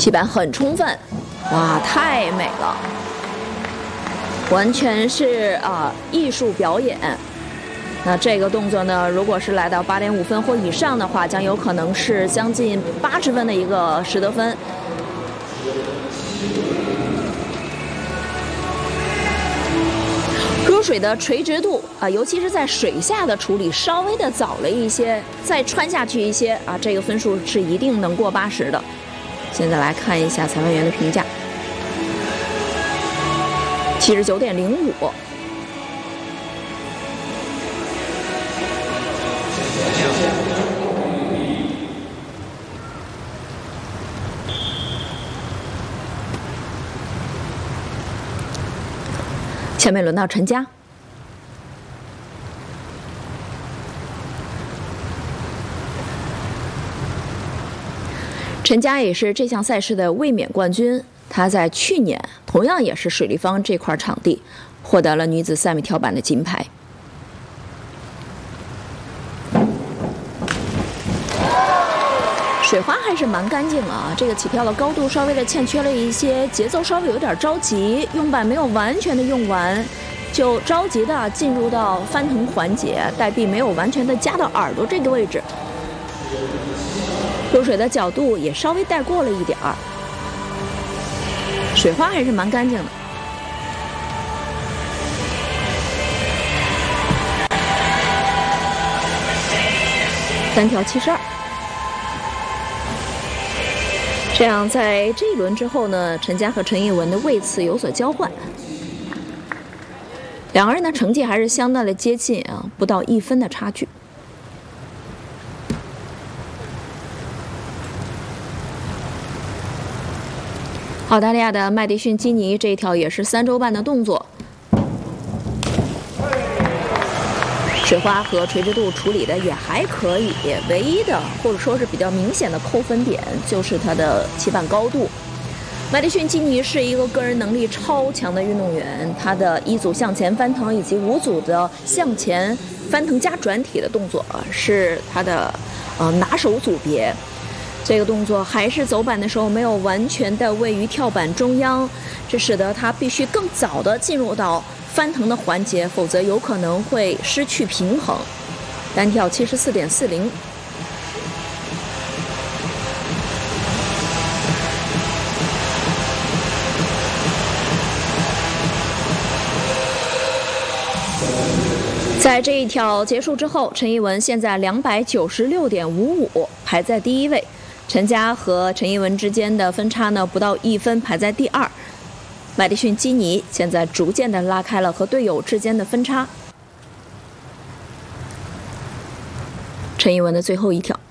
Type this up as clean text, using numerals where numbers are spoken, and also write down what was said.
起板很充分，哇，太美了，完全是艺术表演。那这个动作呢，如果是来到8.5分或以上的话，将有可能是将近80分的一个实得分。入水的垂直度尤其是在水下的处理稍微的早了一些，再穿下去一些这个分数是一定能过80的。现在来看一下裁判员的评价，79.05。下面轮到陈佳。陈佳也是这项赛事的卫冕冠军，她在去年同样也是水立方这块场地获得了女子3米跳板的金牌。水花还是蛮干净啊，这个起跳的高度稍微的欠缺了一些，节奏稍微有点着急，用板没有完全的用完，就着急的进入到翻腾环节，带臂没有完全的夹到耳朵这个位置，入水的角度也稍微带过了一点儿，水花还是蛮干净的。单跳72。这样，在这一轮之后呢，陈佳和陈艺文的位次有所交换，两个人的成绩还是相当的接近不到1分的差距。澳大利亚的麦迪逊基尼这一条也是3周半的动作，水花和垂直度处理的也还可以，唯一的或者说是比较明显的扣分点就是它的起板高度。麦迪逊基尼是一个个人能力超强的运动员，他的1组向前翻腾以及5组的向前翻腾加转体的动作是他的拿手组别。这个动作还是走板的时候没有完全的位于跳板中央，这使得他必须更早的进入到翻腾的环节，否则有可能会失去平衡。单跳74.40。在这一跳结束之后，陈艺文现在296.55排在第1位，陈佳和陈艺文之间的分差呢不到1分，排在第2。麦迪逊基尼现在逐渐的拉开了和队友之间的分差。陈艺文的最后一跳。